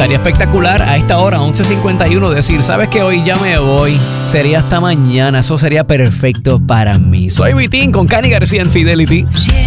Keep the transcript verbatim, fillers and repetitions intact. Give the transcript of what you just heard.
Estaría espectacular a esta hora, once cincuenta y uno, decir, ¿sabes qué? Hoy ya me voy. Sería hasta mañana. Eso sería perfecto para mí. Soy Vitín con Cani García en Fidelity.